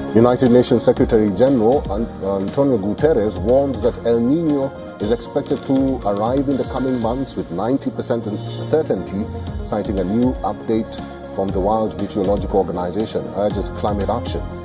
United Nations Secretary General Antonio Guterres warns that El Nino is expected to arrive in the coming months with 90% certainty, citing a new update from the World Meteorological Organization urges climate action.